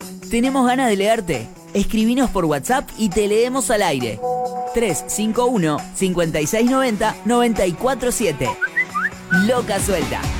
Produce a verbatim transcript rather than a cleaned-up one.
Tenemos ganas de leerte. Escribinos por WhatsApp y te leemos al aire. tres cinco uno, cinco seis nueve cero, nueve cuatro siete. Loca Suelta.